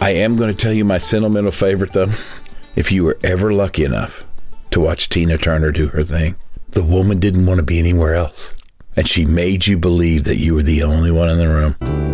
I am going to tell you my sentimental favorite, though. If you were ever lucky enough to watch Tina Turner do her thing, the woman didn't want to be anywhere else. And she made you believe that you were the only one in the room.